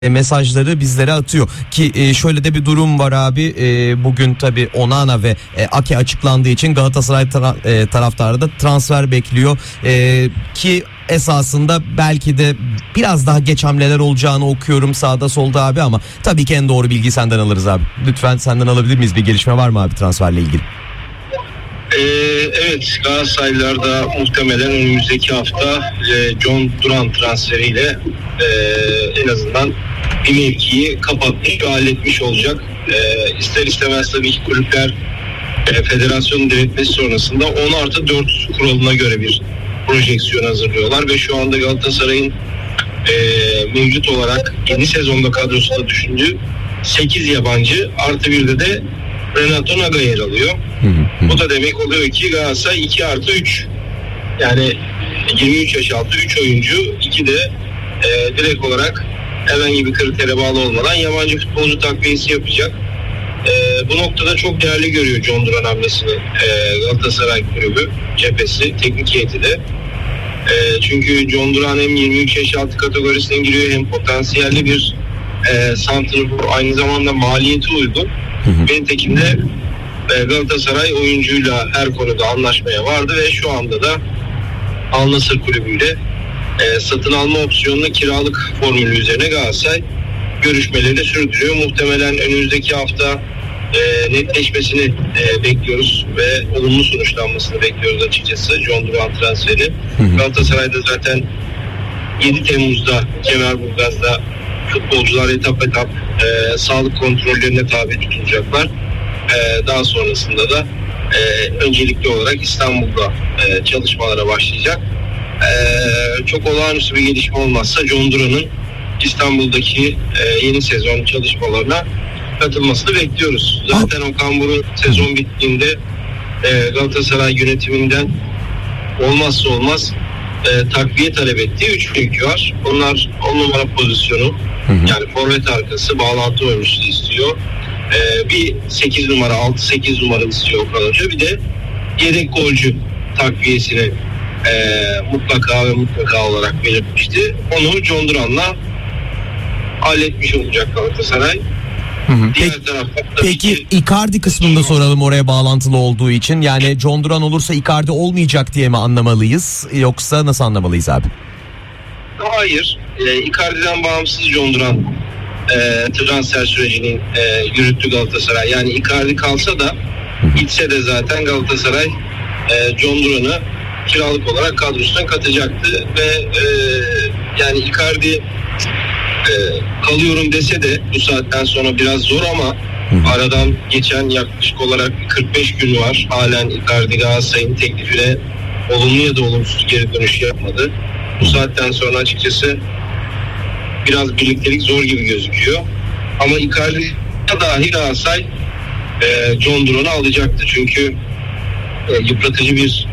mesajları bizlere atıyor ki şöyle de bir durum var abi. Bugün tabii Onana ve Ake açıklandığı için Galatasaray taraftarı da transfer bekliyor ki esasında belki de biraz daha geç hamleler olacağını okuyorum sağda solda abi, ama tabii ki en doğru bilgiyi senden alırız abi. Lütfen senden alabilir miyiz? Bir gelişme var mı abi transferle ilgili? Evet, Galatasaraylılar da muhtemelen önümüzdeki hafta John Duran transferiyle en azından bir mevkiyi kapatmış ve halletmiş olacak. İster istemez tabii ki kulüpler federasyonun denetmesi sonrasında 10+4 kuralına göre bir projeksiyon hazırlıyorlar ve şu anda Galatasaray'ın mevcut olarak yeni sezonda kadrosunda düşündüğü 8 yabancı artı bir de Renato Naga yer alıyor. Bu da demek oluyor ki Galatasaray 2+3, yani 23 yaş altı 3 oyuncu, 2 de direkt olarak herhangi bir kritere bağlı olmadan yabancı futbolcu takviyesi yapacak. Bu noktada çok değerli görüyor John Duran hamlesini Galatasaray kulübü cephesi, teknik heyeti de. Çünkü John Duran hem 23 yaş altı kategorisine giriyor, hem potansiyelli bir santrfor, aynı zamanda maliyeti uygun. Nitekim de Galatasaray oyuncuyla her konuda anlaşmaya vardı ve şu anda da Al Nassr kulübüyle satın alma opsiyonunu kiralık formülü üzerine Galatasaray görüşmeleri sürdürüyor. Muhtemelen önümüzdeki hafta netleşmesini bekliyoruz ve olumlu sonuçlanmasını bekliyoruz açıkçası John Duran transferi. Galatasaray'da zaten 7 Temmuz'da Kemerburgaz'da futbolcular etap sağlık kontrollerine tabi tutulacaklar. Daha sonrasında da öncelikli olarak İstanbul'da çalışmalara başlayacak. Çok olağanüstü bir gelişme olmazsa John Duran'ın İstanbul'daki yeni sezon çalışmalarına katılmasını bekliyoruz. Zaten Okan Buruk sezon bittiğinde Galatasaray yönetiminden olmazsa olmaz takviye talep ettiği 3 mevki var. Onlar 10 numara pozisyonu, yani forvet arkası bağlantı oyuncusu istiyor. Bir 8 numara, 6-8 numara istiyor Okan Hoca. Bir de yedek golcü takviyesini mutlaka olarak belirtmişti. Onu John Duran'la halletmiş olacak Galatasaray. Peki Icardi kısmında soralım, oraya bağlantılı olduğu için. Yani John Duran olursa Icardi olmayacak diye mi anlamalıyız, yoksa nasıl anlamalıyız abi? Hayır. Icardi'den bağımsız John Duran transfer sürecini yürüttü Galatasaray. Yani Icardi kalsa da gitse de zaten Galatasaray John Duran'ı kiralık olarak kadrosuna katacaktı ve yani Icardi kalıyorum dese de bu saatten sonra biraz zor, ama aradan geçen yaklaşık olarak 45 gün var. Halen Icardi Galatasaray'ın teklifine olumlu ya da olumsuz geri dönüş yapmadı. Bu saatten sonra açıkçası biraz birliktelik zor gibi gözüküyor. Ama Icardi dahi Galatasaray John Duran'ı alacaktı. Çünkü yıpratıcı bir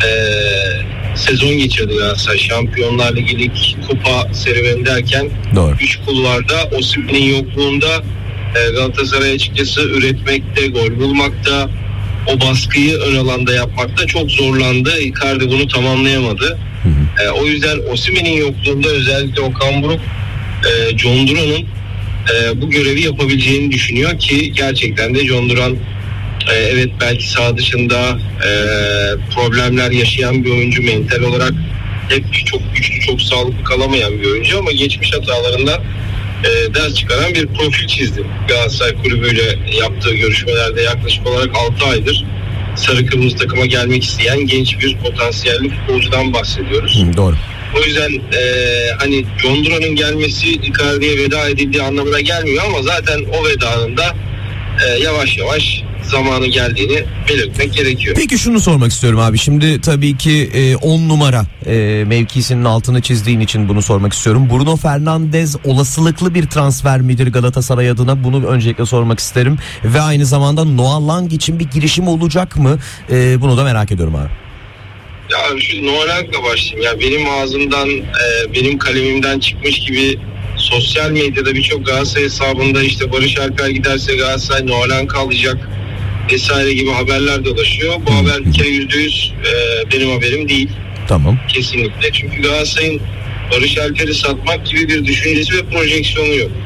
sezon geçirdi Galatasaray. Şampiyonlar Ligi, lig, kupa serüveni derken 3 kulvarda Osimhen'in yokluğunda Galatasaray açıkçası üretmekte, gol bulmakta, o baskıyı ön alanda yapmakta çok zorlandı. Icardi bunu tamamlayamadı. O yüzden Osimhen'in yokluğunda özellikle Okan Buruk John Duran'ın bu görevi yapabileceğini düşünüyor ki gerçekten de John Duran evet belki saha dışında problemler yaşayan bir oyuncu, mental olarak hep çok güçlü, çok sağlıklı kalamayan bir oyuncu, ama geçmiş hatalarından ders çıkaran bir profil çizdi. Galatasaray kulübüyle yaptığı görüşmelerde yaklaşık olarak 6 aydır sarı kırmızı takıma gelmek isteyen genç bir potansiyelli futbolcudan bahsediyoruz. Doğru. O yüzden hani John Duran'ın gelmesi Icardi'ye veda edildiği anlamına gelmiyor, ama zaten o vedanın da yavaş yavaş zamanı geldiğini belirtmek gerekiyor. Peki şunu sormak istiyorum abi. Şimdi tabii ki 10 numara mevkisinin altını çizdiğin için bunu sormak istiyorum. Bruno Fernandes olasılıklı bir transfer midir Galatasaray adına? Bunu öncelikle sormak isterim. Ve aynı zamanda Noah Lang için bir girişim olacak mı? Bunu da merak ediyorum abi. Ya şu Noah Lang'la başlayayım. Ya benim ağzımdan, benim kalemimden çıkmış gibi sosyal medyada birçok Galatasaray hesabında işte Barış Alper giderse Galatasaray Noah Lang alacak vesaire gibi haberler dolaşıyor. Bu haber bir kere %100 benim haberim değil. Tamam. Kesinlikle. Çünkü Galatasaray'ın Barış Alper'i satmak gibi bir düşüncesi ve projeksiyonu yok.